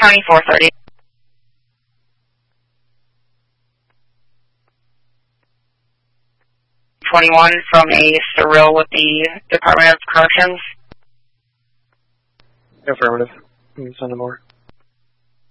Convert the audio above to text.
County 430. From a Surreal with the Department of Corrections. Affirmative. You can send them over.